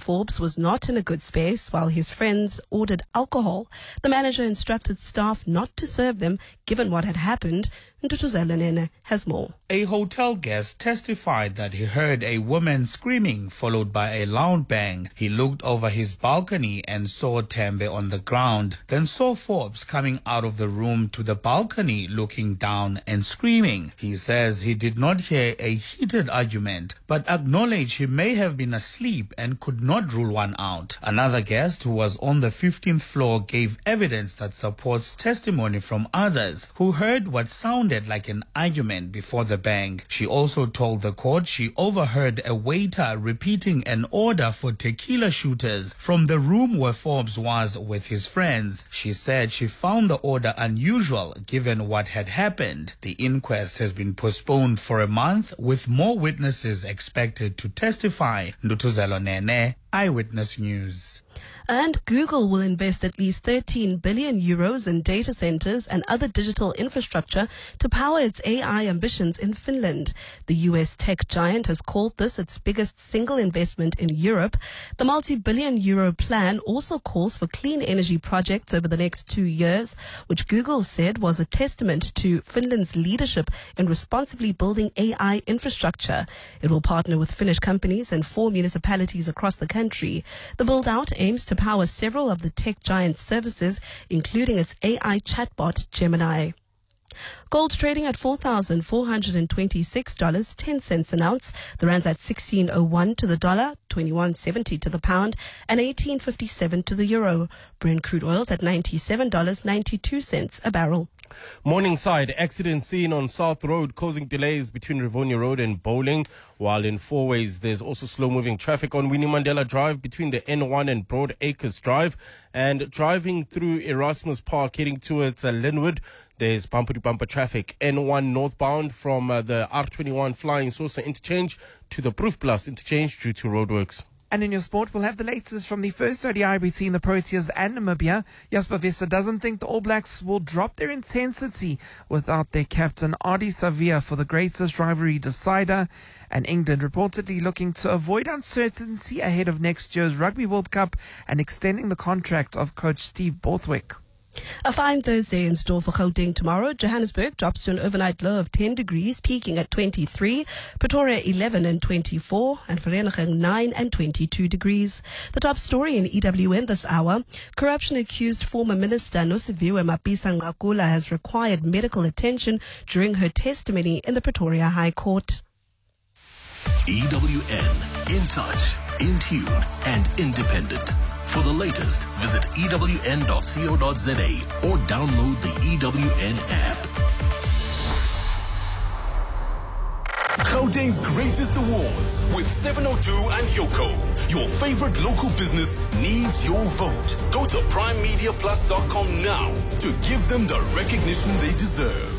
Forbes was not in a good space while his friends ordered alcohol. The manager instructed staff not to serve them, given what had happened. Ntutuzelo Nene has more. A hotel guest testified that he heard a woman screaming, followed by a loud bang. He looked over his balcony and saw Tembe on the ground, then saw Forbes coming out of the room to the balcony, looking down and screaming. He says he did not hear a heated argument, but acknowledged he may have been asleep and could not rule one out. Another guest who was on the 15th floor gave evidence that supports testimony from others who heard what sounded like an argument before the bang. She also told the court she overheard a waiter repeating an order for tequila shooters from the room where Forbes was with his friends. She said she found the order unusual given what had happened. The inquest has been postponed for a month, with more witnesses expected to testify. Ntutuzelo Nene, Eyewitness News. And Google will invest at least 13 billion euros in data centers and other digital infrastructure to power its AI ambitions in Finland. The US tech giant has called this its biggest single investment in Europe. The multi-billion euro plan also calls for clean energy projects over the next 2 years, which Google said was a testament to Finland's leadership in responsibly building AI infrastructure. It will partner with Finnish companies and 4 municipalities across the country. The build-out aims to power several of the tech giant's services, including its AI chatbot, Gemini. Gold trading at $4,426.10 an ounce. The rand's at 16.01 to the dollar, 21.70 to the pound, and 18.57 to the euro. Brent crude oil's at $97.92 a barrel. Morningside, accident seen on South Road causing delays between Rivonia Road and Bowling, while in Fourways there's also slow-moving traffic on Winnie Mandela Drive between the N1 and Broad Acres Drive, and driving through Erasmus Park heading towards Linwood. There's bumper-to-bumper traffic. N1 northbound from the R21 Flying Saucer interchange to the Proof Plus interchange due to roadworks. And in your sport, we'll have the latest from the first ODI between the Proteas and Namibia. Jasper Visser doesn't think the All Blacks will drop their intensity without their captain Ardie Savea for the greatest rivalry decider. And England reportedly looking to avoid uncertainty ahead of next year's Rugby World Cup and extending the contract of coach Steve Borthwick. A fine Thursday in store for Gauteng tomorrow. Johannesburg drops to an overnight low of 10 degrees, peaking at 23. Pretoria 11 and 24, and Vereeniging 9 and 22 degrees. The top story in EWN this hour: corruption-accused former Minister Nosiviwe Mapisa-Nqakula has required medical attention during her testimony in the Pretoria High Court. EWN, in touch, in tune, and independent. For the latest, visit ewn.co.za or download the EWN app. Gauteng's greatest awards with 702 and Yoko. Your favorite local business needs your vote. Go to primeMediaPlus.com now to give them the recognition they deserve.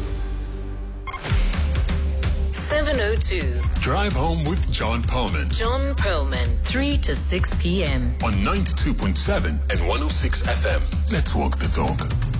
702. Drive home with John Perlman. John Perlman, 3 to 6 p.m. On 92.7 and 106 FM. Let's walk the talk.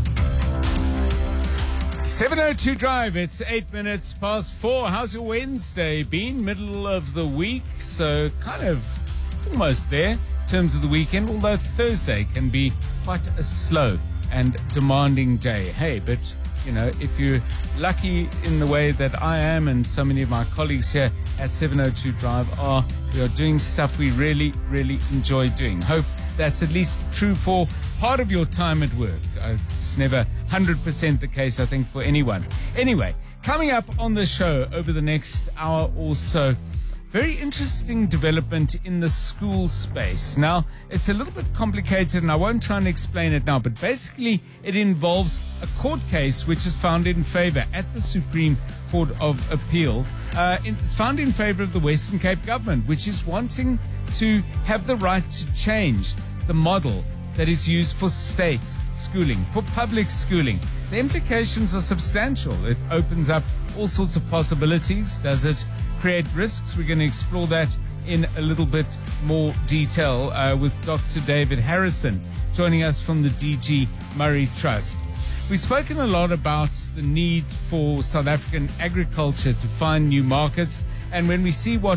702 Drive, it's 8 minutes past 4. How's your Wednesday been? Middle of the week, so kind of almost there in terms of the weekend, although Thursday can be quite a slow and demanding day. Hey, but you know, if you're lucky in the way that I am and so many of my colleagues here at 702 Drive are, we are doing stuff we really, really enjoy doing. Hope that's at least true for part of your time at work. It's never 100% the case, I think, for anyone. Anyway, coming up on the show over the next hour or so, very interesting development in the school space. Now, it's a little bit complicated, and I won't try and explain it now, but basically it involves a court case which is found in favor at the Supreme Court of Appeal. It's found in favor of the Western Cape government, which is wanting to have the right to change the model that is used for state schooling, for public schooling. The implications are substantial. It opens up all sorts of possibilities. Does it create risks? We're going to explore that in a little bit more detail with Dr. David Harrison joining us from the DG Murray Trust. We've spoken a lot about the need for South African agriculture to find new markets, and when we see what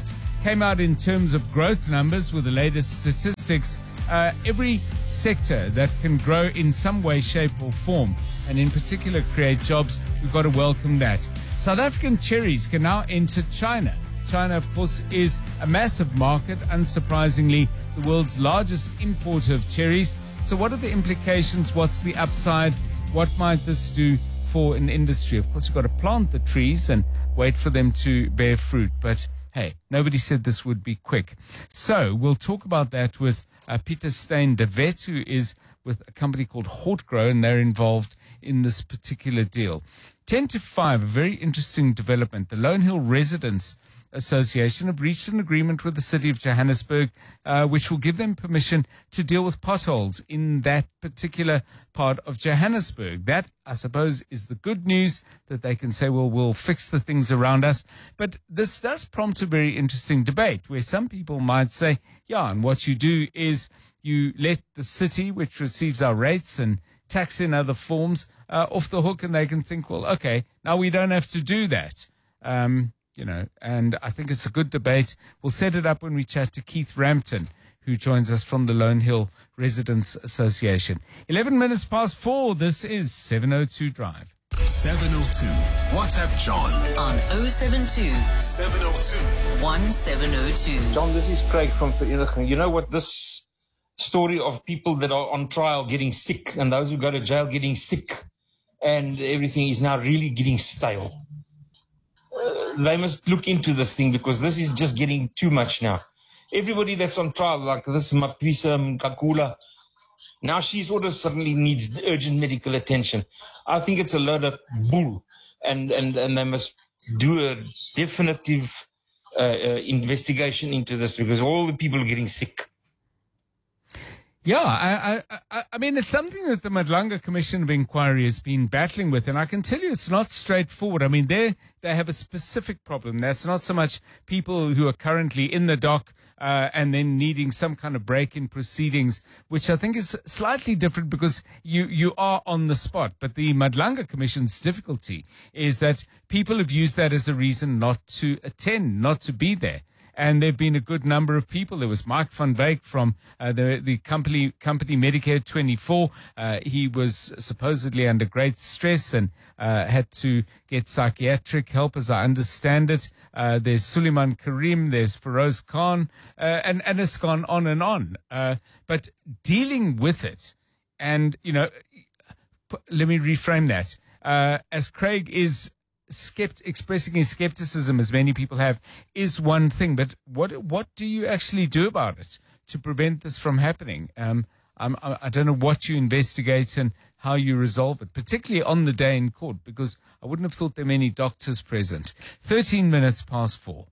came out in terms of growth numbers with the latest statistics. Every sector that can grow in some way, shape or form, and in particular create jobs, we've got to welcome that. South African cherries can now enter China. China, of course, is a massive market, unsurprisingly, the world's largest importer of cherries. So what are the implications? What's the upside? What might this do for an industry? Of course, you've got to plant the trees and wait for them to bear fruit. But hey, nobody said this would be quick. So we'll talk about that with Peter Steyn de Wet, who is with a company called Hortgrow, and they're involved in this particular deal. 10 to 5, a very interesting development. The Lone Hill Residents Association have reached an agreement with the city of Johannesburg, which will give them permission to deal with potholes in that particular part of Johannesburg. That, I suppose, is the good news, that they can say, well, we'll fix the things around us. But this does prompt a very interesting debate where some people might say, yeah, and what you do is you let the city, which receives our rates and tax in other forms, off the hook, and they can think, well, okay, now we don't have to do that. And I think it's a good debate. We'll set it up when we chat to Keith Rampton, who joins us from the Lone Hill Residents Association. 11 minutes past 4. This is 702 Drive. 702. WhatsApp John On 072 702. 1702. John, this is Craig from Vereniging. You know what, this story of people that are on trial getting sick and those who go to jail getting sick and everything is now really getting stale. They must look into this thing because this is just getting too much now. Everybody that's on trial, like this Mapisa Kakula, now she sort of suddenly needs urgent medical attention. I think it's a load of bull, and they must do a definitive investigation into this because all the people are getting sick. Yeah, I mean, it's something that the Madlanga Commission of Inquiry has been battling with, and I can tell you it's not straightforward. I mean, they have a specific problem. That's not so much people who are currently in the dock and then needing some kind of break in proceedings, which I think is slightly different because you are on the spot. But the Madlanga Commission's difficulty is that people have used that as a reason not to attend, not to be there. And there have been a good number of people. There was Mike van Wyk from the company Medicare 24. He was supposedly under great stress and had to get psychiatric help, as I understand it. There's Suleiman Karim, there's Feroz Khan, and it's gone on and on. But dealing with it, and, you know, let me reframe that. As Craig is expressing his skepticism, as many people have, is one thing, but what do you actually do about it to prevent this from happening? I don't know what you investigate and how you resolve it, particularly on the day in court, because I wouldn't have thought there were many doctors present. 13 minutes past 4.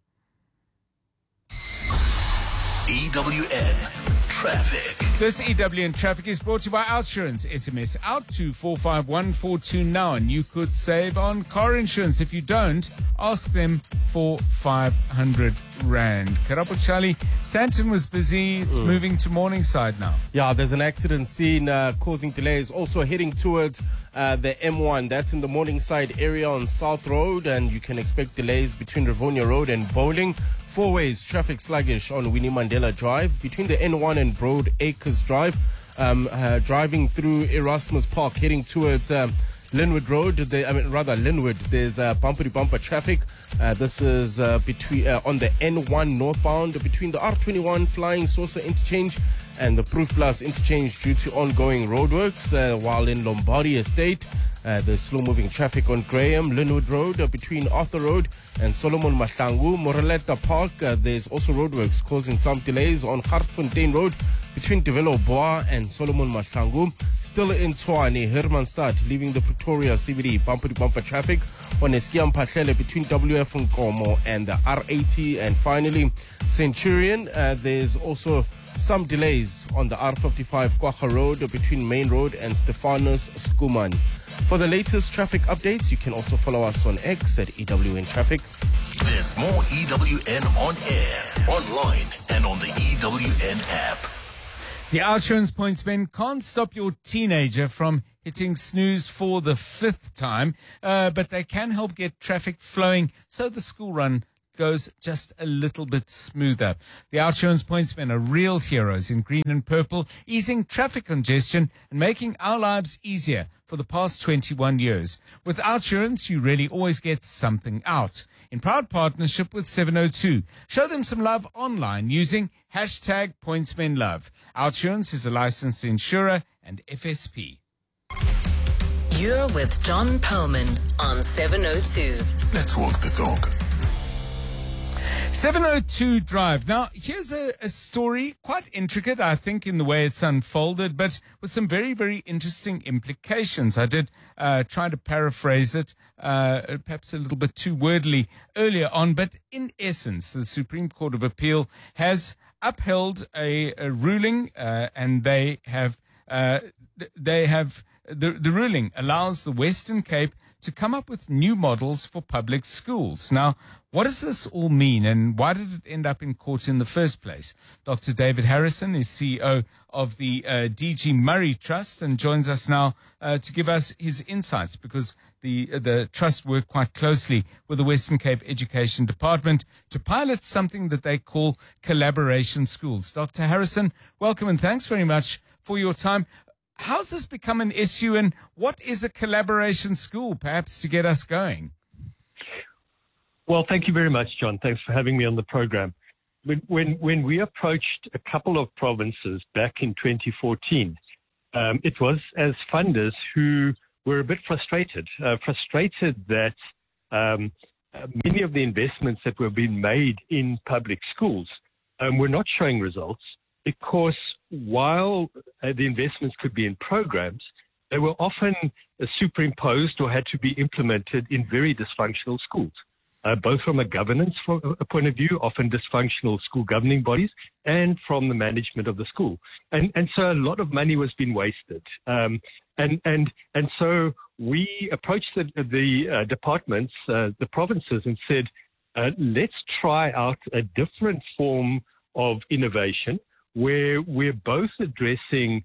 EWN Traffic. This EWN Traffic is brought to you by Outsurance. SMS out to 451429 now, and you could save on car insurance. If you don't, ask them for 500 Rand. Karapo Charlie, Santon was busy. It's moving to Morningside now. Yeah, there's an accident scene causing delays. Also heading towards the M1. That's in the Morningside area on South Road, and you can expect delays between Rivonia Road and Bowling. 4 ways traffic sluggish on Winnie Mandela Drive between the N1 and Broad Acres Drive. Driving through Erasmus Park, heading towards Linwood Road, Linwood, there's bumper-to-bumper traffic. This is between on the N1 northbound between the R21 Flying Saucer interchange and the Proof Plus interchange due to ongoing roadworks, while in Lombardy Estate, there's slow-moving traffic on Graham, Linwood Road, between Arthur Road and Solomon Mahlangu. Moreleta Park, there's also roadworks causing some delays on Hartfontein Road between Develo Boa and Solomon Mahlangu. Still in Tshwane, Hermanstad, leaving the Pretoria CBD, bumper-to-bumper traffic on Eskiam Pahlele between WF Nkomo and the R80. And finally, Centurion, there's also some delays on the R55 Kwacha Road between Main Road and Stephanus Skuman. For the latest traffic updates, you can also follow us on X at EWN Traffic. There's more EWN on air, online, and on the EWN app. The Outsurance Points Men can't stop your teenager from hitting snooze for the 5th time, but they can help get traffic flowing so the school run goes just a little bit smoother. The OUTsurance pointsmen are real heroes in green and purple, easing traffic congestion and making our lives easier for the past 21 years. With OUTsurance, you really always get something out. In proud partnership with 702, show them some love online using hashtag pointsmenlove. OUTsurance is a licensed insurer and FSP. You're with John Perlman on 702. Let's walk the talk. 702 Drive. Now, here's a story, quite intricate, I think, in the way it's unfolded, but with some very, very interesting implications. I did try to paraphrase it, perhaps a little bit too wordily earlier on, but in essence, the Supreme Court of Appeal has upheld a ruling, and they have the ruling allows the Western Cape to come up with new models for public schools. Now, what does this all mean, and why did it end up in court in the first place? Dr. David Harrison is CEO of the DG Murray Trust and joins us now to give us his insights, because the trust worked quite closely with the Western Cape Education Department to pilot something that they call collaboration schools. Dr. Harrison, welcome and thanks very much for your time. How's this become an issue, and what is a collaboration school, perhaps to get us going? Well, thank you very much, John. Thanks for having me on the program. When we approached a couple of provinces back in 2014, it was as funders who were a bit frustrated that many of the investments that were being made in public schools were not showing results, because while the investments could be in programs, they were often superimposed or had to be implemented in very dysfunctional schools, both from a governance point of view, often dysfunctional school governing bodies, and from the management of the school. And so a lot of money was being wasted. And so we approached the departments, the provinces, and said, let's try out a different form of innovation, where we're both addressing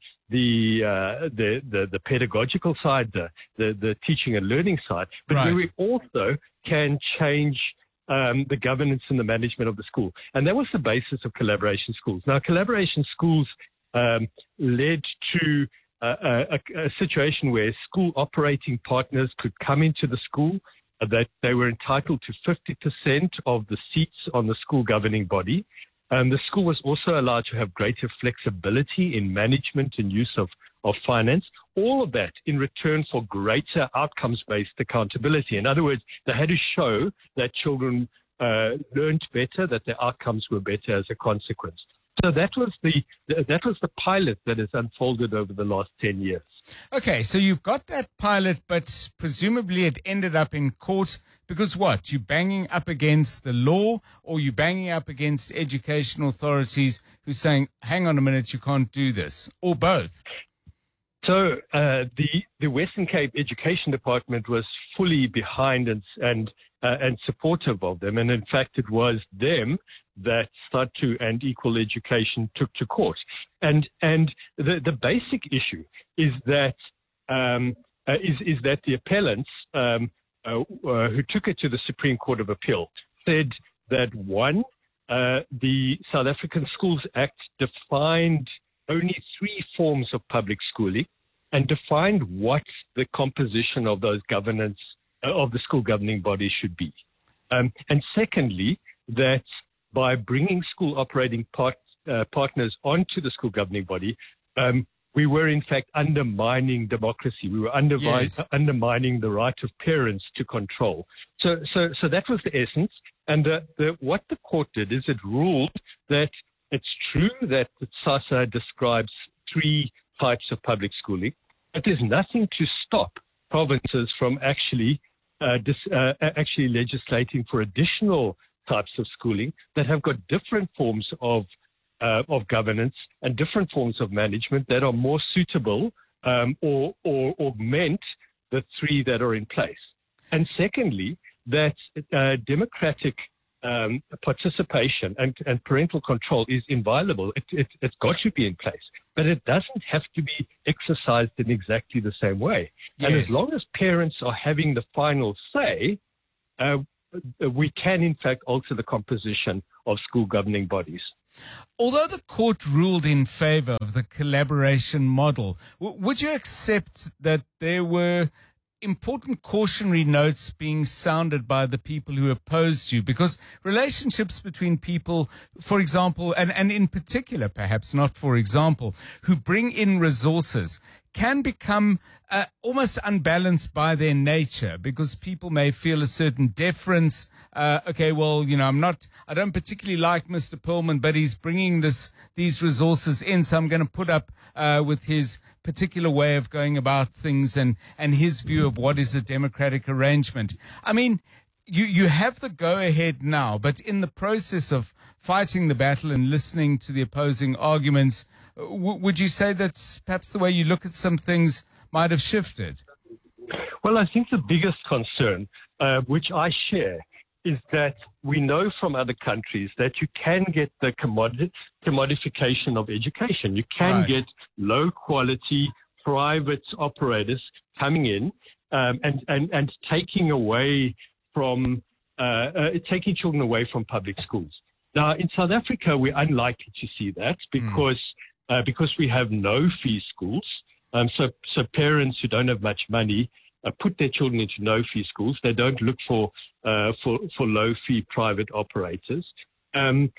the pedagogical side, the teaching and learning side, but right, where we also can change the governance and the management of the school. And that was the basis of collaboration schools. Now, collaboration schools led to a situation where school operating partners could come into the school, that they were entitled to 50% of the seats on the school governing body. The school was also allowed to have greater flexibility in management and use of finance, all of that in return for greater outcomes-based accountability. In other words, they had to show that children learned better, that their outcomes were better as a consequence. So that was the pilot that has unfolded over the last 10 years. Okay, so you've got that pilot, but presumably it ended up in court because what? You banging up against the law, or you banging up against education authorities who saying, hang on a minute, you can't do this, or both? So the Western Cape Education Department was fully behind and supportive of them, and in fact it was them that SADTU and Equal Education took to court. And the basic issue is that the appellants who took it to the Supreme Court of Appeal said that, one, the South African Schools Act defined only 3 forms of public schooling and defined what the composition of those governance of the school governing body should be. And secondly, that by bringing school operating partners onto the school governing body, we were in fact undermining democracy. We were undermining the right of parents to control. So that was the essence. And what the court did is it ruled that it's true that SASA describes 3 types of public schooling, but there's nothing to stop provinces from actually legislating for additional types of schooling that have got different forms of governance and different forms of management that are more suitable or augment the 3 that are in place. And secondly, that democratic participation and parental control is inviolable. It's got to be in place, but it doesn't have to be exercised in exactly the same way. Yes. And as long as parents are having the final say, we can, in fact, alter the composition of school governing bodies. Although the court ruled in favor of the collaboration model, would you accept that there were important cautionary notes being sounded by the people who opposed you? Because relationships between people, for example, and in particular, perhaps not for example, who bring in resources can become almost unbalanced by their nature, because people may feel a certain deference. Okay, well, I don't particularly like Mr. Perlman, but he's bringing these resources in, so I'm going to put up with his particular way of going about things and his view of what is a democratic arrangement. I mean, you have the go-ahead now, but in the process of fighting the battle and listening to the opposing arguments, would you say that perhaps the way you look at some things might have shifted? Well, I think the biggest concern, which I share, is that we know from other countries that you can get the commodification of education. You can get low-quality private operators coming in and taking away from taking children away from public schools. Now, in South Africa, we're unlikely to see that because we have no-fee schools. So parents who don't have much money put their children into no-fee schools. They don't look for low-fee private operators. And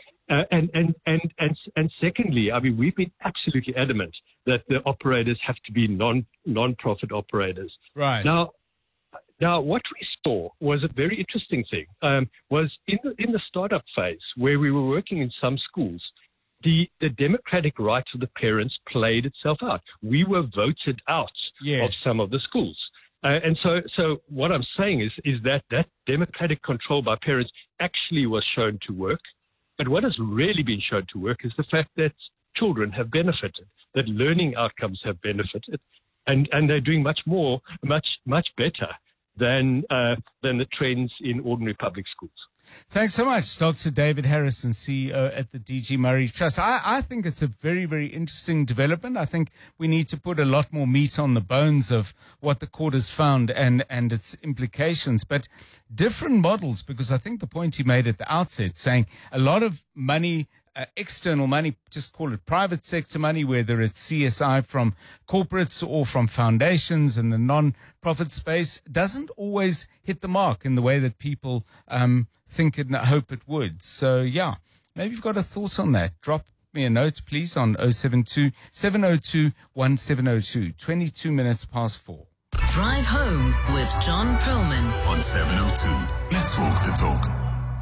secondly, I mean, we've been absolutely adamant that the operators have to be non-profit operators. Right. Now, what we saw was a very interesting thing. Was in the startup phase where we were working in some schools, the democratic rights of the parents played itself out. We were voted out of some of the schools. And so what I'm saying is that democratic control by parents actually was shown to work. But what has really been shown to work is the fact that children have benefited, that learning outcomes have benefited, and they're doing much better than the trends in ordinary public schools. Thanks so much, Dr. David Harrison, CEO at the DG Murray Trust. I think it's a very, very interesting development. I think we need to put a lot more meat on the bones of what the court has found and its implications, but different models, because I think the point he made at the outset, saying a lot of money, external money, just call it private sector money, whether it's CSI from corporates or from foundations in the non-profit space, doesn't always hit the mark in the way that people think and hope it would. So, yeah, maybe you've got a thought on that. Drop me a note, please, on 072 702 1702, 22 minutes past 4. Drive Home with John Perlman on 702. Let's walk the talk.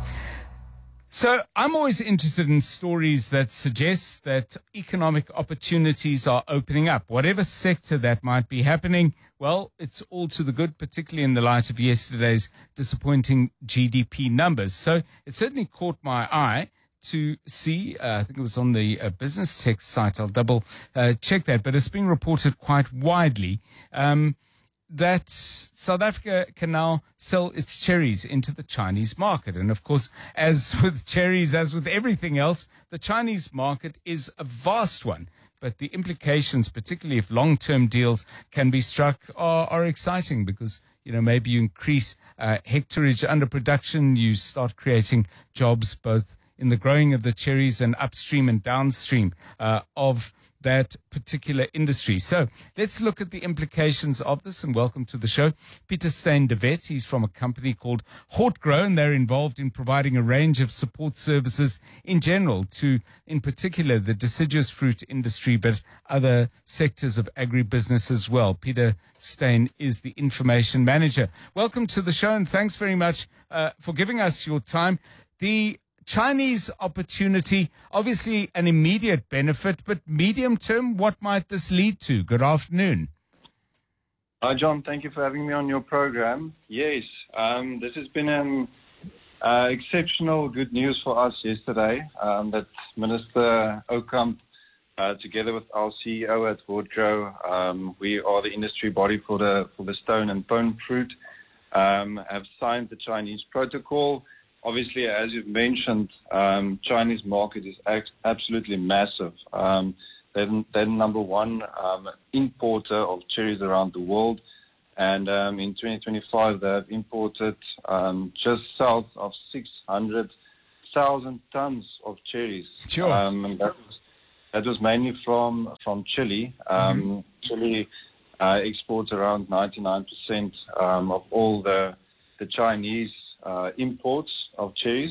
So I'm always interested in stories that suggest that economic opportunities are opening up. Whatever sector that might be happening, well, it's all to the good, particularly in the light of yesterday's disappointing GDP numbers. So it certainly caught my eye to see, I think it was on the Business Tech site, I'll double check that, but it's being reported quite widely that South Africa can now sell its cherries into the Chinese market. And of course, as with cherries, as with everything else, the Chinese market is a vast one. But the implications, particularly if long-term deals can be struck, are exciting because, maybe you increase hectarage under production, you start creating jobs both in the growing of the cherries and upstream and downstream of that particular industry. So let's look at the implications of this, and welcome to the show, Peter Steyn de Wet. He's from a company called Hortgrow, and they're involved in providing a range of support services in general to, in particular, the deciduous fruit industry, but other sectors of agribusiness as well. Peter Steyn is the information manager. Welcome to the show, and thanks very much for giving us your time. The Chinese opportunity, obviously an immediate benefit, but medium term, what might this lead to? Good afternoon. Hi, John. Thank you for having me on your program. Yes, this has been exceptional good news for us yesterday, that Minister Oukamp, together with our CEO at Hortgrow, we are the industry body for the stone and pone fruit, have signed the Chinese protocol. Obviously, as you've mentioned, Chinese market is absolutely massive. They're number one importer of cherries around the world. And in 2025, they have imported just south of 600,000 tons of cherries. Sure. And that was mainly from Chile. Chile exports around 99% of all the Chinese imports of cherries.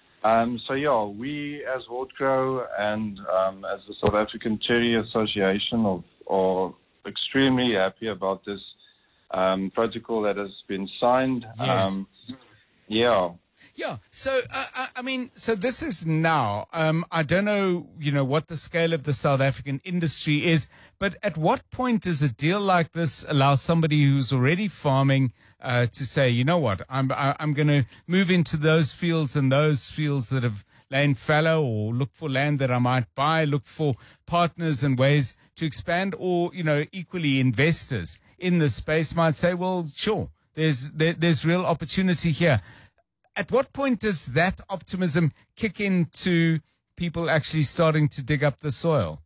So we as Hortgrow and as the South African Cherry Association are extremely happy about this protocol that has been signed. Yes. Yeah. Yeah. So, so this is now, I don't know, what the scale of the South African industry is, but at what point does a deal like this allow somebody who's already farming to say, you know what, I'm going to move into those fields that have lain fallow, or look for land that I might buy, look for partners and ways to expand, or, equally investors in this space might say, well, sure, there's real opportunity here. At what point does that optimism kick into people actually starting to dig up the soil?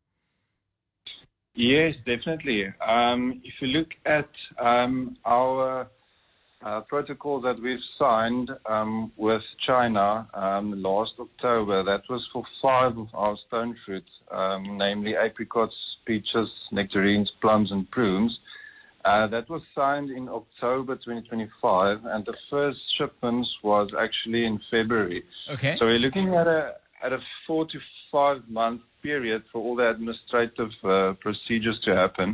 Yes, definitely. If you look at our protocol that we've signed with China last October, that was for 5 of our stone fruits, namely apricots, peaches, nectarines, plums, and prunes. That was signed in October 2025, and the first shipments was actually in February. Okay. So we're looking at a 4 to 5 month period for all the administrative procedures to happen.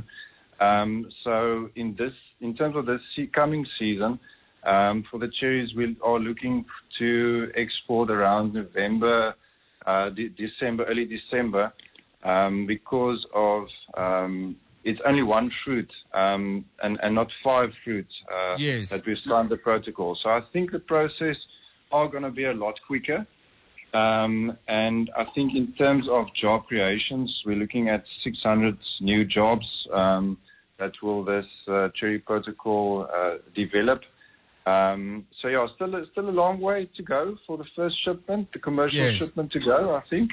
So in terms of this coming season, for the cherries, we are looking to export around November, December, early December, because of it's only one fruit and not 5 fruits that we've signed the protocol. So I think the process are going to be a lot quicker. And I think in terms of job creations, we're looking at 600 new jobs that will this cherry protocol develop. So still a long way to go for the first shipment, the commercial shipment to go, I think.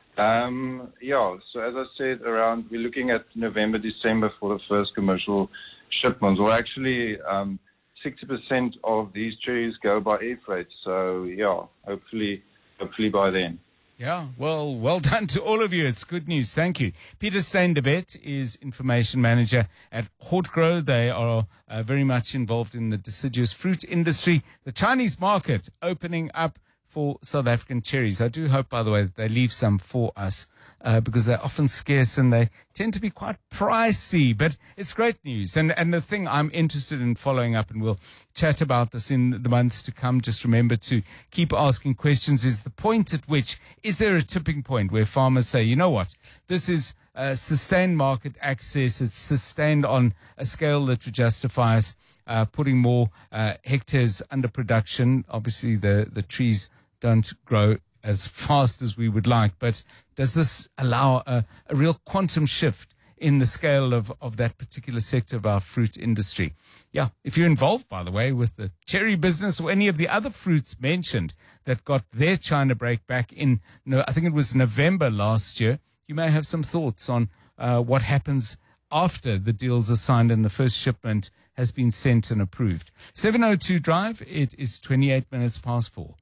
So as I said, we're looking at November, December for the first commercial shipments. Well, actually, 60% of these cherries go by air freight. So hopefully by then. Yeah, well done to all of you. It's good news. Thank you. Peter Steyn de Wet is Information Manager at Hortgrow. They are very much involved in the deciduous fruit industry. The Chinese market opening up for South African cherries. I do hope, by the way, that they leave some for us because they're often scarce and they tend to be quite pricey. But it's great news. And the thing I'm interested in following up, and we'll chat about this in the months to come, just remember to keep asking questions, is the point at which, is there a tipping point where farmers say, you know what, this is sustained market access, it's sustained on a scale that would justify us putting more hectares under production. Obviously, the trees don't grow as fast as we would like, but does this allow a real quantum shift in the scale of that particular sector of our fruit industry? Yeah, if you're involved, by the way, with the cherry business or any of the other fruits mentioned that got their China break back in, I think it was November last year, you may have some thoughts on what happens after the deals are signed and the first shipment has been sent and approved. 702 Drive, it is 28 minutes past 4.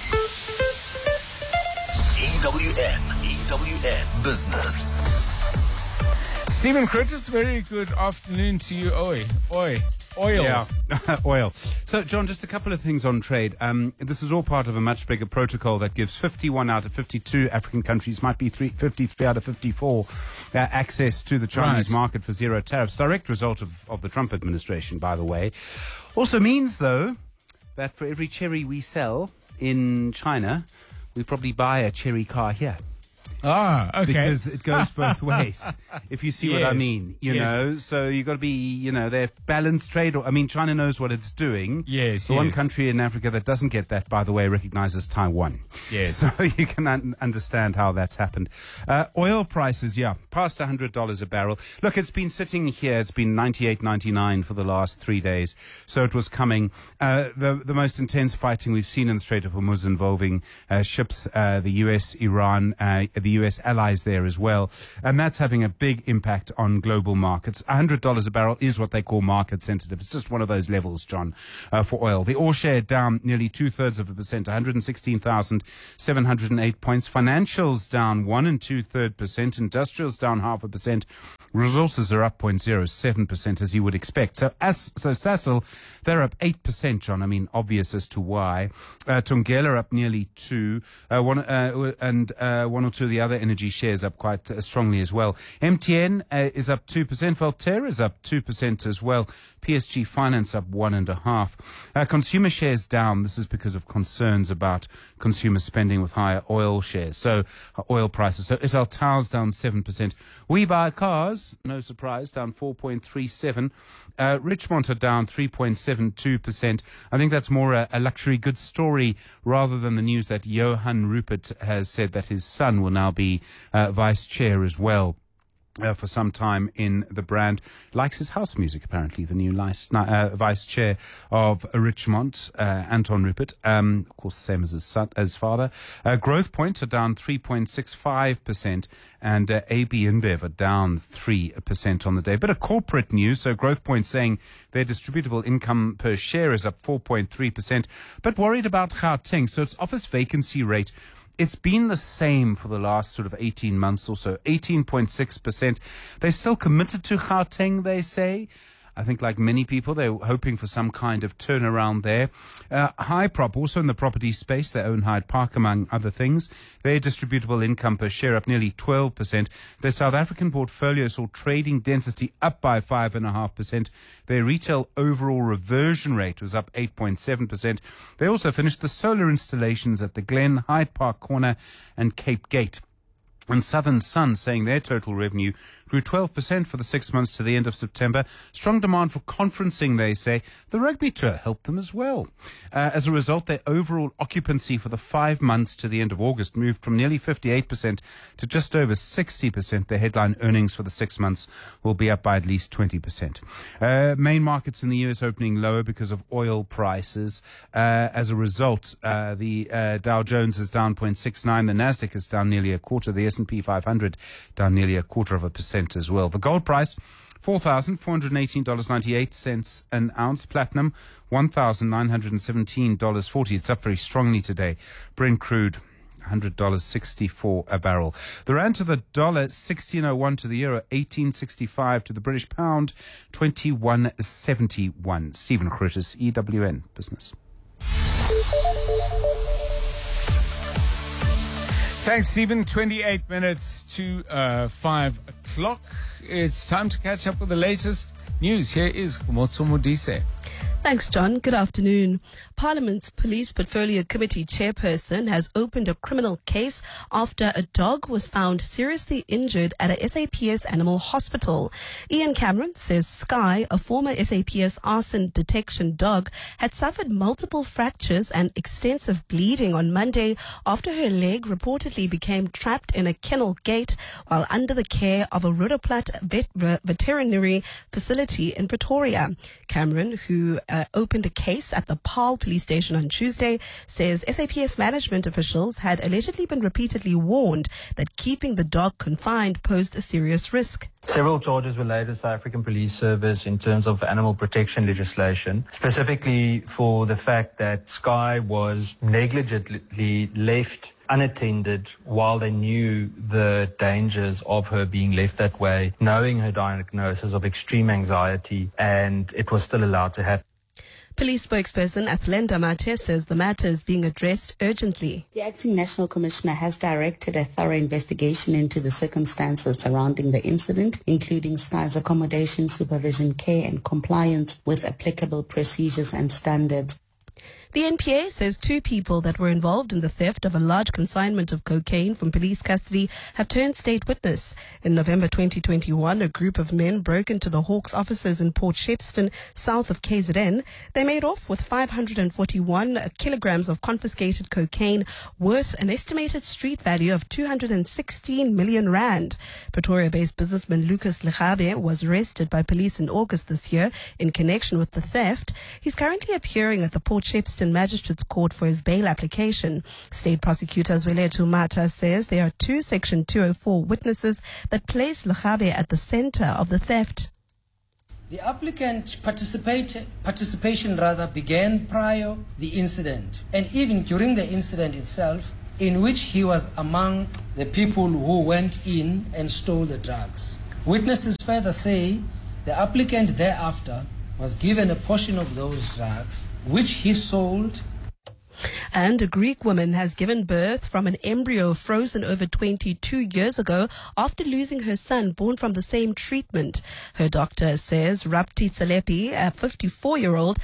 EWN Business. Stephen Curtis, very good afternoon to you. Oil. Yeah, oil. So, John, just a couple of things on trade. This is all part of a much bigger protocol that gives 51 out of 52 African countries, might be 53 out of 54, access to the Chinese market for zero tariffs. Direct result of the Trump administration, by the way. Also means, though, that for every cherry we sell in China, we probably buy a cherry car here. Ah, okay. Because it goes both ways, if you see what I mean, you know. So you've got to be, they're balanced trade. China knows what it's doing. Yes, The one country in Africa that doesn't get that, by the way, recognizes Taiwan. Yes. So you can understand how that's happened. Oil prices, past $100 a barrel. Look, it's been sitting here. It's been $98.99 for the last 3 days. So it was coming. The most intense fighting we've seen in the Strait of Hormuz involving ships, the US, Iran, the the US allies there as well. And that's having a big impact on global markets. $100 a barrel is what they call market sensitive. It's just one of those levels, John, for oil. The ore share down nearly 2/3%, 116,708 points. Financials down 1 2/3%. Industrials down 0.5%. Resources are up 0.07%, as you would expect. So Sasol, they're up 8%, John. I mean, obvious as to why. Thungela up nearly 2%. One or two of the other energy shares up quite strongly as well. MTN is up 2%. Voltaire is up 2% as well. PSG Finance up 1.5%. Consumer shares down. This is because of concerns about consumer spending with higher oil shares. So oil prices. So Ital's down 7%. We Buy Cars, no surprise, down 4.37%. Richmond are down 3.72%. I think that's more a luxury goods story rather than the news that Johan Rupert has said that his son will now be vice chair as well. For some time in the brand. Likes his house music, apparently, the new vice chair of Richmond, Anton Rupert. Of course, the same as his son, as father. Growth Point are down 3.65%, and AB InBev are down 3% on the day. Bit of corporate news. So Growth Point saying their distributable income per share is up 4.3%, but worried about Gauteng. So its office vacancy rate, it's been the same for the last sort of 18 months or so, 18.6%. They're still committed to Gauteng, they say. I think like many people, they're hoping for some kind of turnaround there. Hyprop, also in the property space, they own Hyde Park, among other things. Their distributable income per share up nearly 12%. Their South African portfolio saw trading density up by 5.5%. Their retail overall reversion rate was up 8.7%. They also finished the solar installations at the Glen, Hyde Park Corner and Cape Gate. And Southern Sun saying their total revenue grew 12% for the 6 months to the end of September. Strong demand for conferencing, they say. The rugby tour helped them as well. As a result, their overall occupancy for the 5 months to the end of August moved from nearly 58% to just over 60%. Their headline earnings for the 6 months will be up by at least 20%. Main markets in the US opening lower because of oil prices. As a result, the Dow Jones is down 0.69. The Nasdaq is down nearly a quarter. The S&P 500 down nearly 0.25% as well. The gold price, $4,418.98 an ounce. Platinum, $1,917.40. It's up very strongly today. Brent crude, $100.64 a barrel. The rand to the dollar, 16.01 to the euro, 18.65 to the British pound, 21.71. Stephen Curtis, EWN Business. Thanks, Stephen. 28 minutes to 5 o'clock. It's time to catch up with the latest news. Here is Kumotso Modise. Thanks, John. Good afternoon. Parliament's Police Portfolio Committee chairperson has opened a criminal case after a dog was found seriously injured at a SAPS animal hospital. Ian Cameron says Sky, a former SAPS arson detection dog, had suffered multiple fractures and extensive bleeding on Monday after her leg reportedly became trapped in a kennel gate while under the care of a Rhodoplat veterinary facility in Pretoria. Cameron, who opened a case at the Paarl police station on Tuesday, says SAPS management officials had allegedly been repeatedly warned that keeping the dog confined posed a serious risk. Several charges were laid at South African Police Service in terms of animal protection legislation, specifically for the fact that Sky was negligently left unattended while they knew the dangers of her being left that way, knowing her diagnosis of extreme anxiety, and it was still allowed to happen. Police spokesperson Athlenda Mate says the matter is being addressed urgently. The Acting National Commissioner has directed a thorough investigation into the circumstances surrounding the incident, including Sky's accommodation, supervision, care and compliance with applicable procedures and standards. The NPA says 2 people that were involved in the theft of a large consignment of cocaine from police custody have turned state witness. In November 2021, a group of men broke into the Hawks offices in Port Shepstone, south of KZN. They made off with 541 kilograms of confiscated cocaine worth an estimated street value of 216 million rand. Pretoria-based businessman Lucas Legabe was arrested by police in August this year in connection with the theft. He's currently appearing at the Port Shepstone Station Magistrates Court for his bail application. State Prosecutor Zweletu Mata says there are two Section 204 witnesses that place Legabe at the center of the theft. The applicant participation began prior the incident and even during the incident itself, in which he was among the people who went in and stole the drugs. Witnesses further say the applicant thereafter was given a portion of those drugs, which he sold. And a Greek woman has given birth from an embryo frozen over 22 years ago after losing her son born from the same treatment. Her doctor says Rapti Tsalepi, a 54-year-old,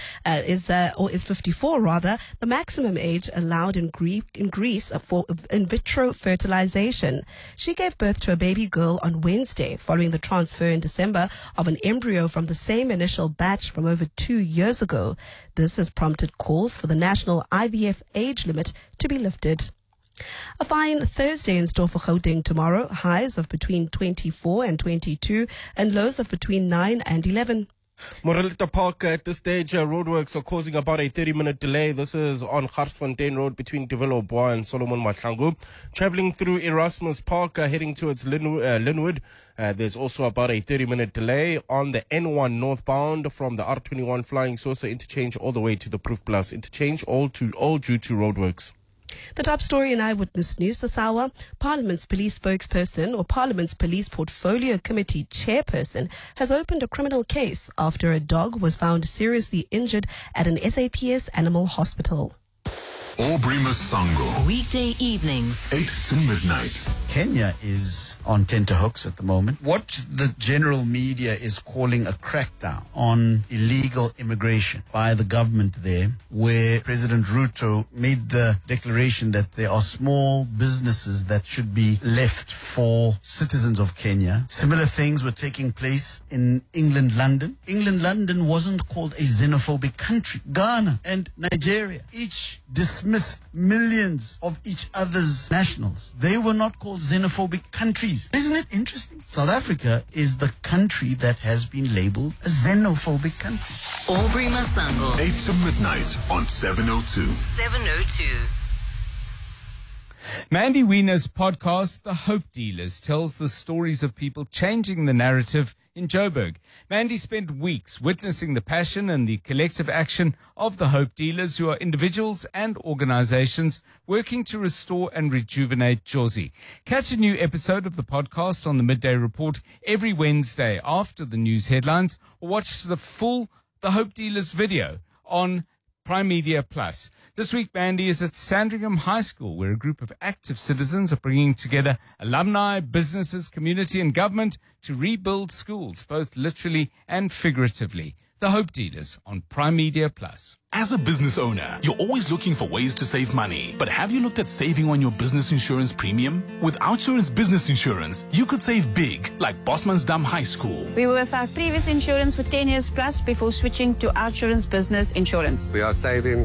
is 54 rather, the maximum age allowed in Greece for in vitro fertilization. She gave birth to a baby girl on Wednesday following the transfer in December of an embryo from the same initial batch from over 2 years ago. This has prompted calls for the national IVF age limit to be lifted. A fine Thursday in store for Gauteng tomorrow. Highs of between 24 and 22 and lows of between 9 and 11. Morelita Park, at this stage, roadworks are causing about a 30-minute delay. This is on Garsfontein Road between Developbois and Solomon Mahlangu. Traveling through Erasmus Park, heading towards Linwood. There's also about a 30-minute delay on the N1 northbound from the R21 Flying Saucer interchange all the way to the Proof Plus interchange, all due to roadworks. The top story in Eyewitness News this hour, Parliament's police spokesperson or Parliament's Police Portfolio Committee chairperson has opened a criminal case after a dog was found seriously injured at an SAPS animal hospital. Aubrey Masango. Weekday evenings, 8 to midnight. Kenya is on tenterhooks at the moment. What the general media is calling a crackdown on illegal immigration by the government there, where President Ruto made the declaration that there are small businesses that should be left for citizens of Kenya. Similar things were taking place in England, London. London wasn't called a xenophobic country. Ghana and Nigeria each dismissed millions of each other's nationals. They were not called xenophobic countries. Isn't it interesting? South Africa is the country that has been labeled a xenophobic country. Aubrey Masango. 8 to midnight on 702. 702. Mandy Wiener's podcast, The Hope Dealers, tells the stories of people changing the narrative in Joburg. Mandy spent weeks witnessing the passion and the collective action of the Hope Dealers, who are individuals and organizations working to restore and rejuvenate Jozi. Catch a new episode of the podcast on the Midday Report every Wednesday after the news headlines, or watch the full The Hope Dealers video on Prime Media Plus. This week, Mandy is at Sandringham High School, where a group of active citizens are bringing together alumni, businesses, community and government to rebuild schools, both literally and figuratively. The Hope Dealers on Prime Media Plus. As a business owner, you're always looking for ways to save money. But have you looked at saving on your business insurance premium? With Outsurance Business Insurance, you could save big, like Bosmansdam High School. We were with our previous insurance for 10 years plus before switching to Outsurance Business Insurance. We are saving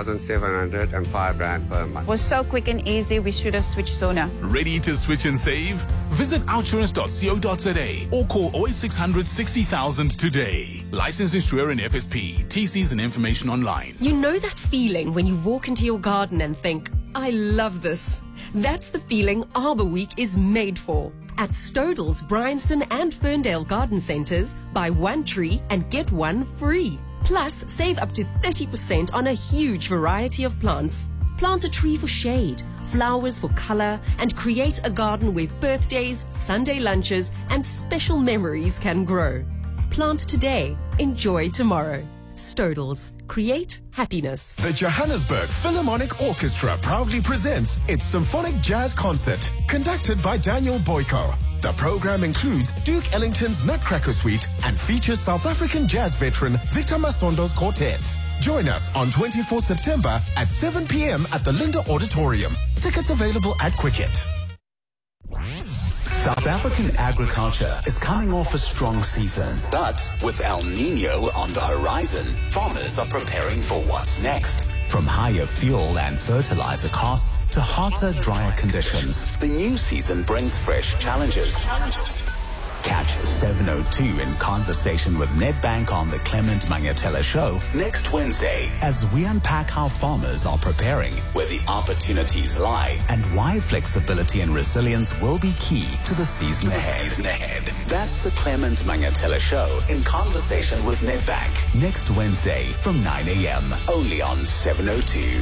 3,705 Rand per month. It was so quick and easy, we should have switched sooner. Ready to switch and save? Visit outsurance.co.za or call 08600 60,000 today. Licensed insurer in FSP. TCs and information online. You know that feeling when you walk into your garden and think, I love this. That's the feeling Arbor Week is made for. At Stodels, Bryanston and Ferndale Garden Centres, buy one tree and get one free. Plus, save up to 30% on a huge variety of plants. Plant a tree for shade, flowers for colour, and create a garden where birthdays, Sunday lunches, and special memories can grow. Plant today, enjoy tomorrow. Stodels. Create happiness. The Johannesburg Philharmonic Orchestra proudly presents its Symphonic Jazz Concert, conducted by Daniel Boyko. The program includes Duke Ellington's Nutcracker Suite and features South African jazz veteran Victor Masondo's quartet. Join us on 24 September at 7 p.m. at the Linda Auditorium. Tickets available at Quicket. South African agriculture is coming off a strong season, but with El Nino on the horizon, farmers are preparing for what's next. From higher fuel and fertilizer costs to hotter, drier conditions, the new season brings fresh challenges. Catch 702 in conversation with Nedbank on the Clement Mangatela Show next Wednesday as we unpack how farmers are preparing, where the opportunities lie, and why flexibility and resilience will be key to the season ahead. That's the Clement Mangatela Show in conversation with Nedbank next Wednesday from 9 a.m. only on 702.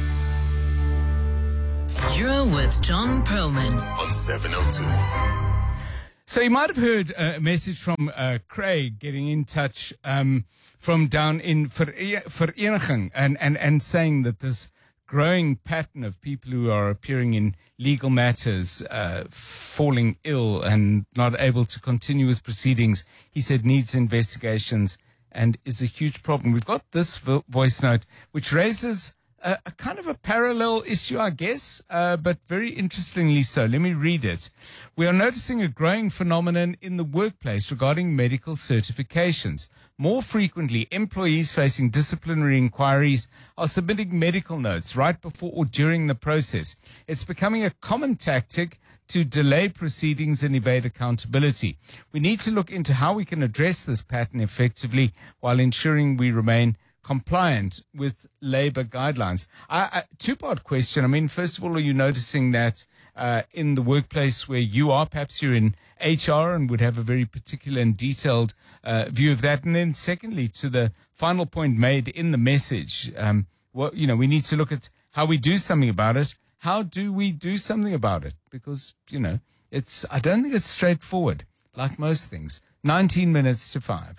You're with John Perlman on 702. So you might have heard a message from Craig getting in touch from down in Vereniging and saying that this growing pattern of people who are appearing in legal matters, falling ill and not able to continue with proceedings, he said needs investigations and is a huge problem. We've got this voice note which raises a kind of a parallel issue, I guess, but very interestingly so. Let me read it. We are noticing a growing phenomenon in the workplace regarding medical certifications. More frequently, employees facing disciplinary inquiries are submitting medical notes right before or during the process. It's becoming a common tactic to delay proceedings and evade accountability. We need to look into how we can address this pattern effectively while ensuring we remain compliant with labor guidelines. Two-part question. I mean, first of all, are you noticing that in the workplace where you are, perhaps you're in HR and would have a very particular and detailed view of that? And then secondly, to the final point made in the message, we need to look at how we do something about it. How do we do something about it? Because, I don't think it's straightforward, like most things. 19 minutes to 5.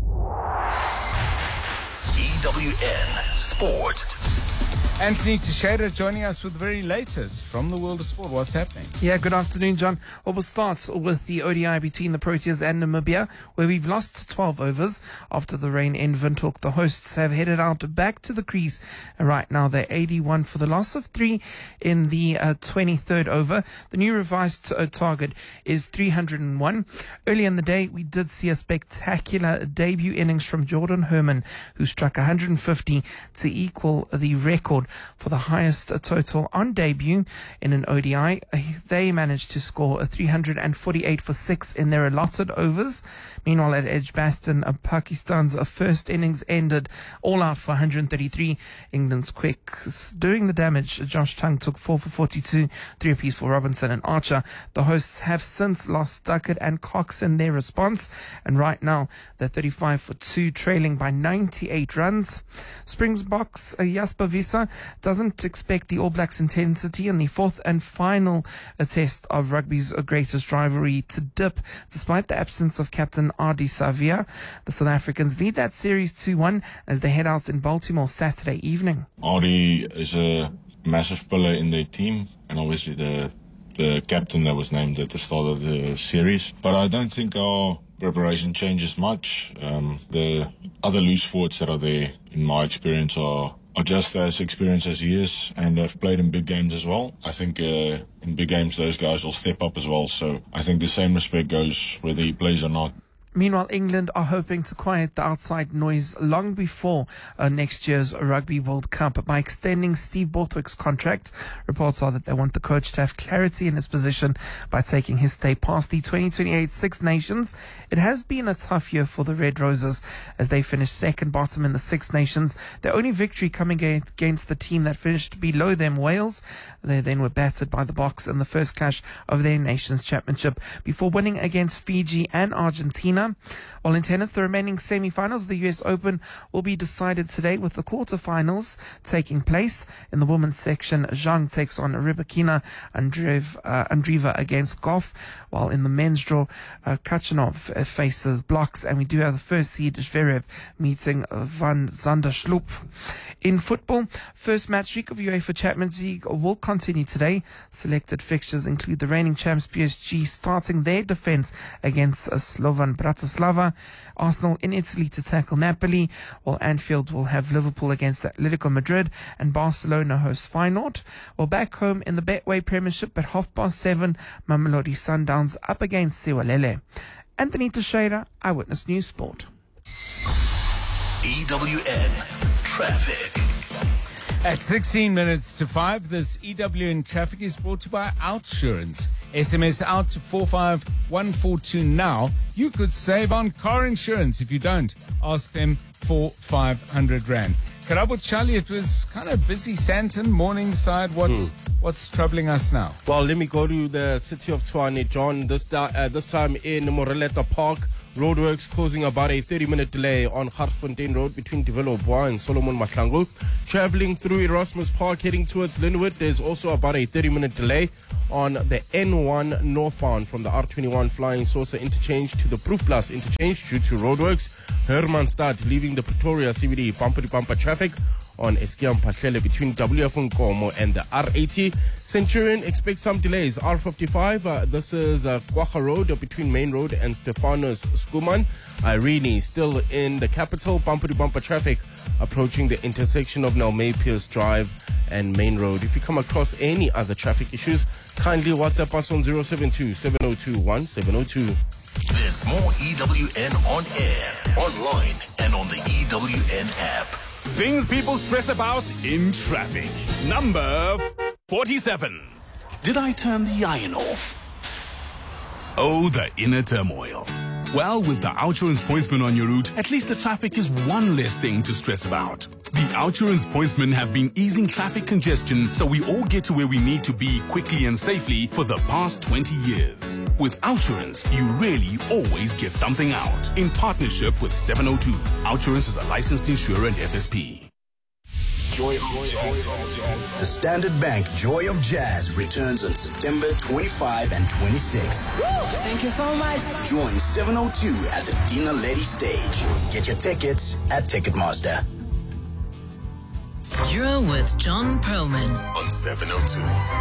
EWN Sport. Anthony Teixeira joining us with the very latest from the world of sport. What's happening? Yeah, good afternoon, John. Well, we'll start with the ODI between the Proteas and Namibia, where we've lost 12 overs after the rain in Windhoek. The hosts have headed out back to the crease. And right now, they're 81 for the loss of 3 in the 23rd over. The new revised target is 301. Early in the day, we did see a spectacular debut innings from Jordan Herman, who struck 150 to equal the record for the highest total on debut in an ODI. They managed to score a 348 for 6 in their allotted overs. Meanwhile, at Edgbaston, Pakistan's first innings ended all out for 133. England's quick doing the damage. Josh Tongue took 4 for 42, 3 apiece for Robinson and Archer. The hosts have since lost Duckett and Cox in their response, and right now they're 35 for 2, trailing by 98 runs. Springboks Jasper Visser doesn't expect the All Blacks' intensity in the fourth and final test of rugby's greatest rivalry to dip, despite the absence of captain Ardie Savea. The South Africans lead that series 2-1 as they head out in Baltimore Saturday evening. Ardie is a massive pillar in their team, and obviously the captain that was named at the start of the series. But I don't think our preparation changes much. The other loose forwards that are there, in my experience, are just as experienced as he is, and have played in big games as well. I think in big games those guys will step up as well, so I think the same respect goes whether he plays or not. Meanwhile, England are hoping to quiet the outside noise long before next year's Rugby World Cup by extending Steve Borthwick's contract. Reports are that they want the coach to have clarity in his position by taking his stay past the 2028 Six Nations. It has been a tough year for the Red Roses as they finished second bottom in the Six Nations. Their only victory coming against the team that finished below them, Wales. They then were battered by the Boks in the first clash of their Nations Championship before winning against Fiji and Argentina. While in tennis, the remaining semi-finals of the US Open will be decided today, with the quarter-finals taking place. In the women's section, Zhang takes on Rybakina Andreeva against Goff, while in the men's draw, Kachanov faces Blocks, and we do have the first seed Zverev meeting Van Zandersloop. In football, first match week of UEFA Champions League will continue today. Selected fixtures include the reigning champs PSG starting their defence against Slovan Bratislava, Arsenal in Italy to tackle Napoli, while Anfield will have Liverpool against Atletico Madrid, and Barcelona host Feyenoord. While back home in the Betway Premiership at 7:30, Mamelodi Sundowns up against Siwalele. Anthony Teixeira, Eyewitness News Sport. EWN Traffic. At 16 minutes to 5, this EWN traffic is brought to you by Outsurance. SMS out to 45142 now. You could save on car insurance. If you don't, ask them for 500 Rand. Karabo Charlie, it was kind of busy. Sandton, Morningside. What's troubling us now? Well, let me go to the city of Tshwane, John. This time in Moreleta Park. Roadworks causing about a 30-minute delay on Garsfontein Road between Developwa and Solomon Mahlangu. Traveling through Erasmus Park heading towards Linwood, there's also about a 30-minute delay on the N1 northbound from the R21 Flying Saucer interchange to the Proof Plus interchange due to roadworks. Hermanstad leaving the Pretoria CBD bumper-to-bumper traffic on Eskiam Pahlele between WF Nkomo and the R80. Centurion expects some delays. R55, this is Kwacha Road between Main Road and Stephanus Skuman. Irene still in the capital. Bumper-to-bumper traffic approaching the intersection of Nelmay Pierce Drive and Main Road. If you come across any other traffic issues, kindly WhatsApp us on 072-702-1702. There's more EWN on air, online, and on the EWN app. Things people stress about in traffic. Number 47. Did I turn the iron off? Oh, the inner turmoil. Well, with the Outsurance Pointsman on your route, at least the traffic is one less thing to stress about. The Outsurance Pointsmen have been easing traffic congestion so we all get to where we need to be quickly and safely for the past 20 years. With Outsurance, you really always get something out. In partnership with 702, Outsurance is a licensed insurer and FSP. The Standard Bank Joy of Jazz returns on September 25 and 26. Thank you so much. Join 702 at the Dina Lady stage. Get your tickets at Ticketmaster. You're with John Perlman on 702.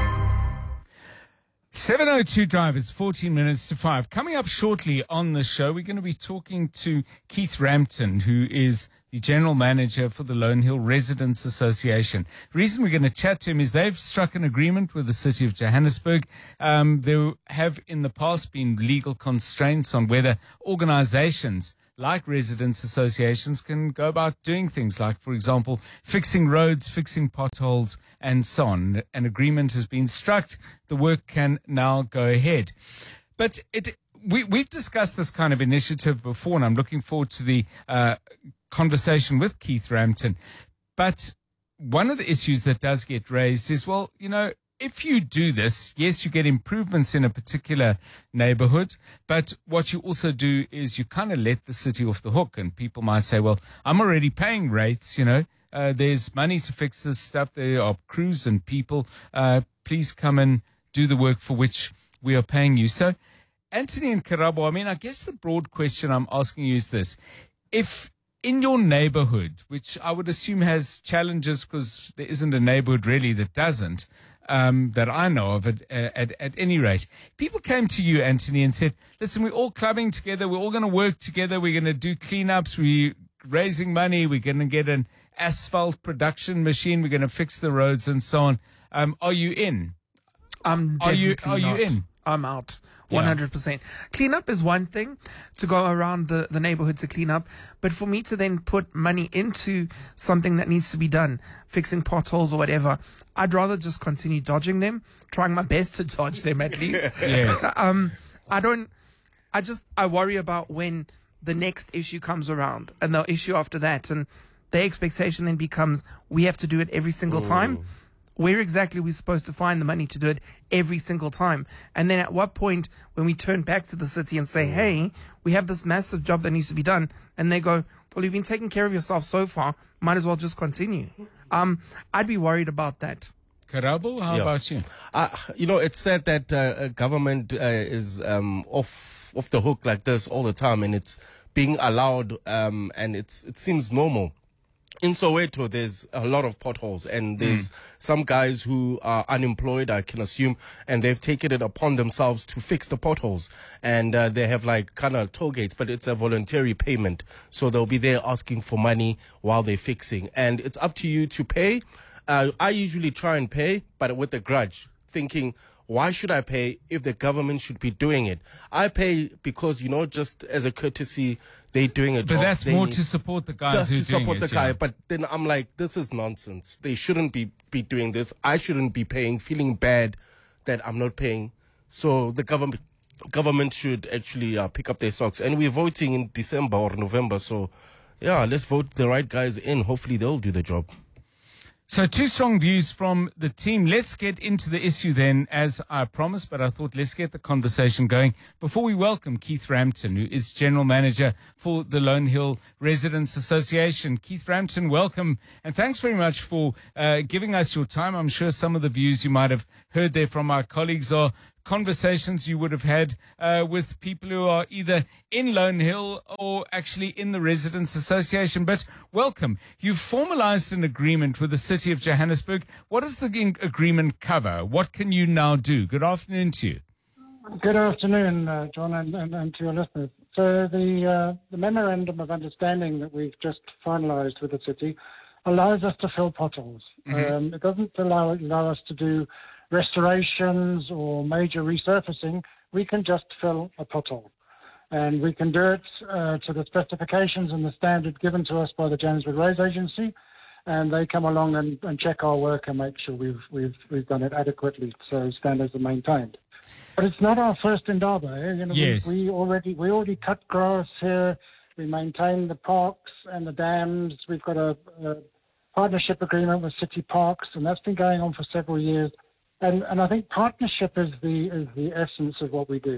702 Drive, it's 14 minutes to 5. Coming up shortly on the show, we're going to be talking to Keith Rampton, who is the General Manager for the Lone Hill Residents Association. The reason we're going to chat to him is they've struck an agreement with the City of Johannesburg. There have in the past been legal constraints on whether organizations like residents associations can go about doing things like, for example, fixing roads, fixing potholes, and so on. An agreement has been struck. The work can now go ahead. But we've discussed this kind of initiative before, and I'm looking forward to the conversation with Keith Rampton. But one of the issues that does get raised is, well, you know, if you do this, yes, you get improvements in a particular neighborhood, but what you also do is you kind of let the city off the hook, and people might say, well, I'm already paying rates, you know, there's money to fix this stuff, there are crews and people, please come and do the work for which we are paying you. So, Anthony and Karabo, I mean, I guess the broad question I'm asking you is this. If in your neighborhood, which I would assume has challenges because there isn't a neighborhood really that doesn't, that I know of at any rate. People came to you, Anthony, and said, listen, we're all clubbing together. We're all going to work together. We're going to do cleanups. We're raising money. We're going to get an asphalt production machine. We're going to fix the roads and so on. Are you in? Are you in? I'm out. 100%. Yeah. Cleanup is one thing, to go around the neighborhood to clean up. But for me to then put money into something that needs to be done, fixing potholes or whatever, I'd rather just continue dodging them, trying my best to dodge them at least. Yes. I worry about when the next issue comes around and the issue after that. And the expectation then becomes, we have to do it every single time. Where exactly are we supposed to find the money to do it every single time? And then at what point, when we turn back to the city and say, hey, we have this massive job that needs to be done, and they go, well, you've been taking care of yourself so far, might as well just continue. I'd be worried about that. Karabo, how about you? You know, it's said that government is off the hook like this all the time, and it's being allowed, and it seems normal. In Soweto, there's a lot of potholes, and there's some guys who are unemployed, I can assume, and they've taken it upon themselves to fix the potholes. And they have like kind of toll gates, but it's a voluntary payment. So they'll be there asking for money while they're fixing. And it's up to you to pay. I usually try and pay, but with a grudge, thinking, Why should I pay if the government should be doing it? I pay because, just as a courtesy, they're doing a job. But that's more to support the guys who are doing it. Just to support the guy. But then I'm like, this is nonsense. They shouldn't be doing this. I shouldn't be paying, feeling bad that I'm not paying. So the government should actually pick up their socks. And we're voting in December or November. So, let's vote the right guys in. Hopefully they'll do the job. So 2 strong views from the team. Let's get into the issue then, as I promised, but I thought let's get the conversation going before we welcome Keith Rampton, who is General Manager for the Lone Hill Residents Association. Keith Rampton, welcome, and thanks very much for giving us your time. I'm sure some of the views you might have heard there from our colleagues are conversations you would have had with people who are either in Lone Hill or actually in the Residents Association. But welcome. You've formalized an agreement with the City of Johannesburg. What does the agreement cover? What can you now do? Good afternoon to you. Good afternoon, John, and to your listeners. So the memorandum of understanding that we've just finalized with the city allows us to fill potholes. It doesn't allow us to do restorations or major resurfacing. We can just fill a pothole, and we can do it to the specifications and the standard given to us by the Johannesburg Roads Agency, and they come along and check our work and make sure we've done it adequately, so standards are maintained. But it's not our first endeavour. Yes. We already cut grass here. We maintain the parks and the dams. We've got a partnership agreement with City Parks, and that's been going on for several years. And I think partnership is the essence of what we do.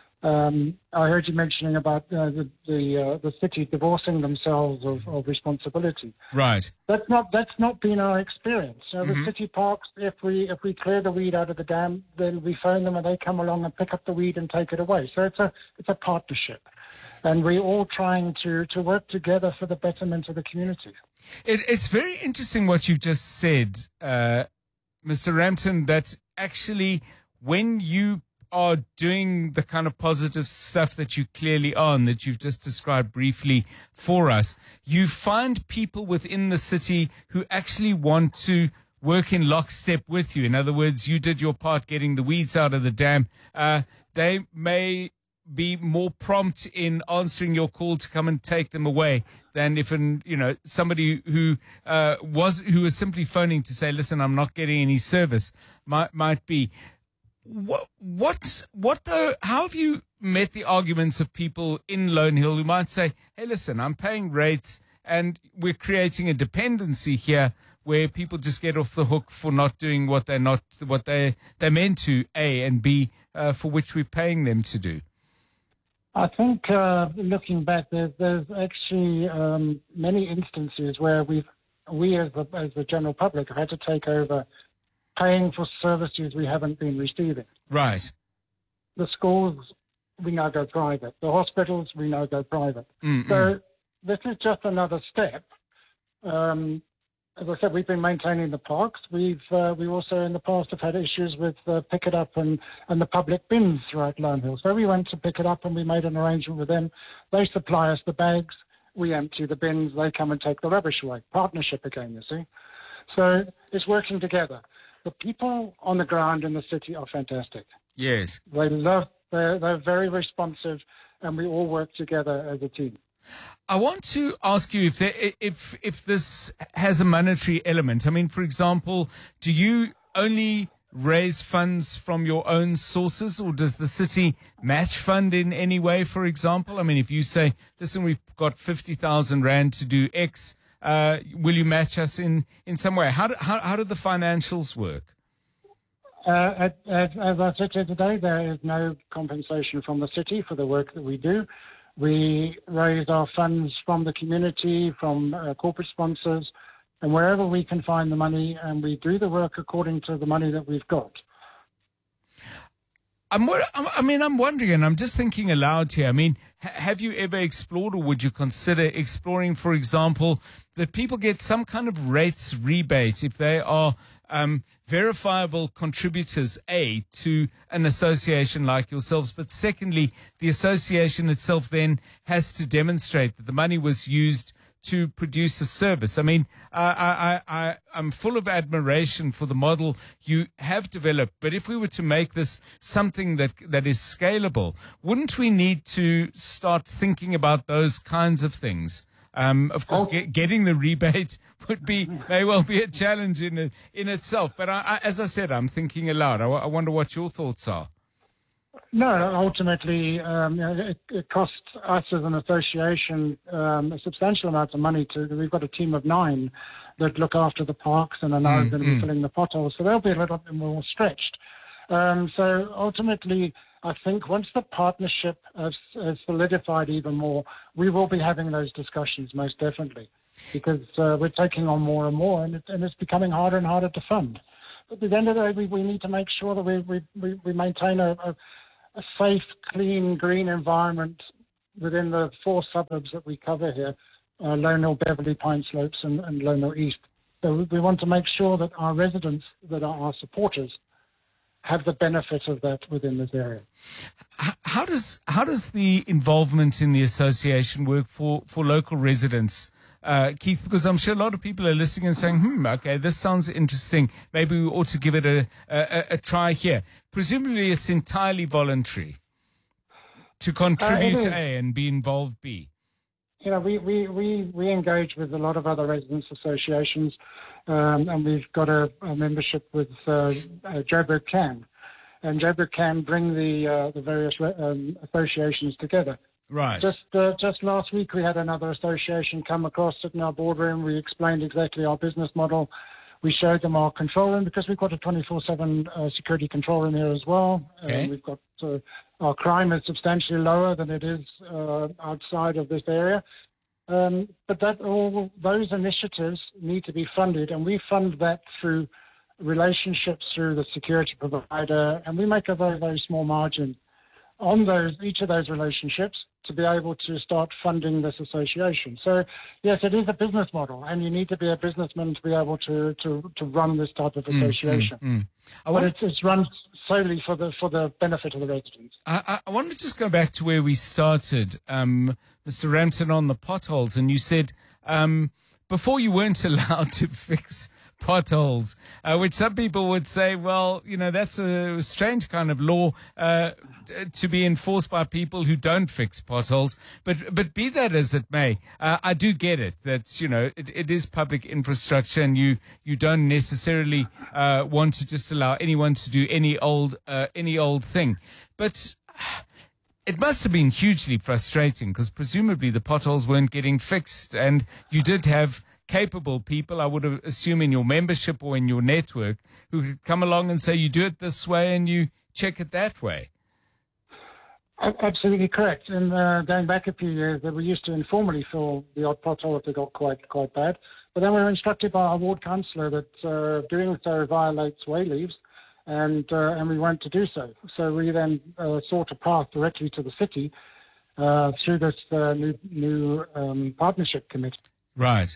I heard you mentioning about the city divorcing themselves of responsibility. Right. That's not been our experience. With City Parks, if we clear the weed out of the dam, then we phone them and they come along and pick up the weed and take it away. So it's a partnership, and we're all trying to work together for the betterment of the community. It's very interesting what you've just said, Mr. Rampton, that actually when you are doing the kind of positive stuff that you clearly are and that you've just described briefly for us, you find people within the city who actually want to work in lockstep with you. In other words, you did your part getting the weeds out of the dam. They may be more prompt in answering your call to come and take them away than if somebody who was simply phoning to say, listen, I'm not getting any service might be. What though? How have you met the arguments of people in Lone Hill who might say, hey, listen, I'm paying rates and we're creating a dependency here where people just get off the hook for not doing what they're meant to, A, and B, for which we're paying them to do? I think looking back, there's actually many instances where we as the general public have had to take over paying for services we haven't been receiving. Right. The schools, we now go private. The hospitals, we now go private. Mm-mm. So this is just another step. As I said, we've been maintaining the parks. We also in the past have had issues with Pick It Up and the public bins throughout Lone Hill. So we went to Pick It Up and we made an arrangement with them. They supply us the bags. We empty the bins. They come and take the rubbish away. Partnership again, you see. So it's working together. The people on the ground in the city are fantastic. Yes. They're very responsive, and we all work together as a team. I want to ask you if this has a monetary element. I mean, for example, do you only raise funds from your own sources, or does the city match fund in any way, for example? I mean, if you say, listen, we've got 50,000 Rand to do X, will you match us in some way? How do the financials work? As I said here today, there is no compensation from the city for the work that we do. We raise our funds from the community, from corporate sponsors, and wherever we can find the money, and we do the work according to the money that we've got. I'm wondering, and I'm just thinking aloud here. I mean, have you ever explored, or would you consider exploring, for example, that people get some kind of rates rebate if they are verifiable contributors, A, to an association like yourselves, but secondly, the association itself then has to demonstrate that the money was used to produce a service. I mean, I'm full of admiration for the model you have developed. But if we were to make this something that is scalable, wouldn't we need to start thinking about those kinds of things? Of course, getting the rebate may well be a challenge in itself. But as I said, I'm thinking aloud. I wonder what your thoughts are. No, ultimately, it costs us as an association a substantial amount of money. We've got a team of 9 that look after the parks and are now going to be filling the potholes, so they'll be a little bit more stretched. So ultimately, I think once the partnership has solidified even more, we will be having those discussions most definitely, because we're taking on more and more, and it's becoming harder and harder to fund. But at the end of the day, we need to make sure that we maintain a safe, clean, green environment within the 4 suburbs that we cover here, Lone Hill, Beverley, Pine Slopes, and Lone Hill East. So we want to make sure that our residents, that are our supporters, have the benefit of that within this area. How does the involvement in the association work for local residents, Keith? Because I'm sure a lot of people are listening and saying, okay, this sounds interesting. Maybe we ought to give it a try here. Presumably it's entirely voluntary to contribute A and be involved B. You know, we engage with a lot of other residents associations, and we've got a membership with Joburg Can. And Joburg Can bring the various associations together. Right. Just last week we had another association come across, sit in our boardroom. We explained exactly our business model. We showed them our control room, because we've got a 24/7 security control room here as well. Okay. We've got our crime is substantially lower than it is outside of this area. But all those initiatives need to be funded, and we fund that through relationships through the security provider, and we make a very, very small margin on each of those relationships to be able to start funding this association. So, yes, it is a business model, and you need to be a businessman to be able to run this type of association. But it's run solely for the benefit of the residents. I want to just go back to where we started, Mr. Rampton, on the potholes, and you said before you weren't allowed to fix potholes, which some people would say, well, you know, that's a strange kind of law to be enforced by people who don't fix potholes. But be that as it may, I do get it that, you know, it is public infrastructure, and you don't necessarily want to just allow anyone to do any old thing. But it must have been hugely frustrating, because presumably the potholes weren't getting fixed, and you did have capable people, I would assume, in your membership or in your network, who could come along and say, you do it this way and you check it that way. Absolutely correct. And going back a few years, we used to informally fill the odd pothole if they got quite bad. But then we were instructed by our ward councillor that doing so violates way leaves, and we weren't to do so. So we then sought a path directly to the city through this new partnership committee. Right.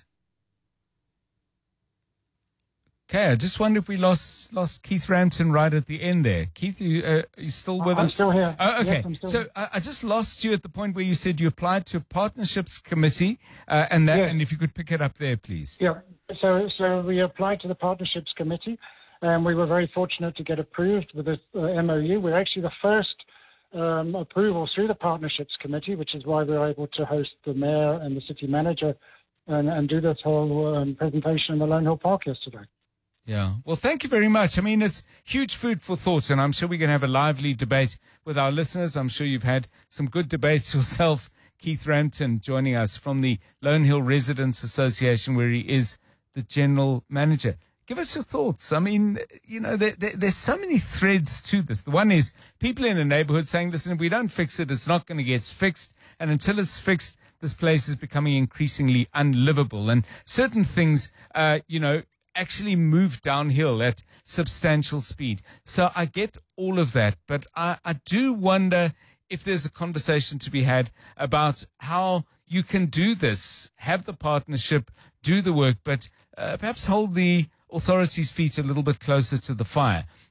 Okay, I just wonder if we lost Keith Rampton right at the end there. Keith, are you still with us? I'm still here. Oh, okay. Yes, I'm still here. I just lost you at the point where you said you applied to a partnerships committee, and if you could pick it up there, please. Yeah. So we applied to the partnerships committee, and we were very fortunate to get approved with this MOU. We're actually the first approval through the partnerships committee, which is why we were able to host the mayor and the city manager and do this whole presentation in the Lone Hill Park yesterday. Yeah. Well, thank you very much. I mean, it's huge food for thought, and I'm sure we're going to have a lively debate with our listeners. I'm sure you've had some good debates yourself. Keith Rampton joining us from the Lone Hill Residents Association, where he is the general manager. Give us your thoughts. I mean, you know, there's so many threads to this. The one is people in a neighborhood saying, listen, if we don't fix it, it's not going to get fixed. And until it's fixed, this place is becoming increasingly unlivable. And certain things, actually move downhill at substantial speed. So I get all of that, but I do wonder if there's a conversation to be had about how you can do this, have the partnership, do the work, but perhaps hold the authorities' feet a little bit closer to the fire.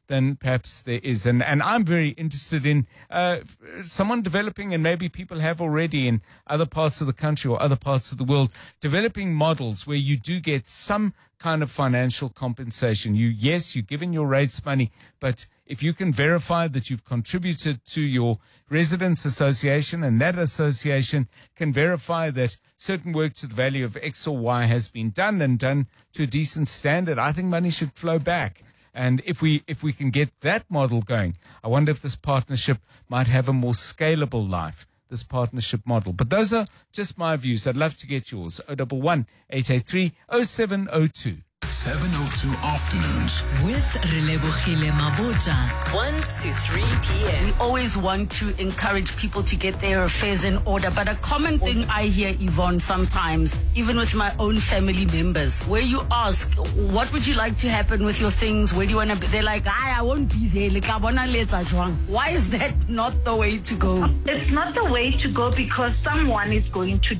than perhaps there is. And I'm very interested in someone developing, and maybe people have already in other parts of the country or other parts of the world, developing models where you do get some kind of financial compensation. You're giving your rates money, but if you can verify that you've contributed to your residents association, and that association can verify that certain work to the value of X or Y has been done, and done to a decent standard, I think money should flow back. And if we can get that model going, I wonder if this partnership might have a more scalable life, this partnership model. But those are just my views. I'd love to get yours. 011 883 0702. 702 Afternoons with Relebogile Mabotja, 1 to 3 p.m. We always want to encourage people to get their affairs in order. But a common thing I hear, Yvonne, sometimes, even with my own family members, where you ask, what would you like to happen with your things? Where do you want to be? They're like, I won't be there. Like, I want to let that wrong. Why is that not the way to go? It's not the way to go because someone is going to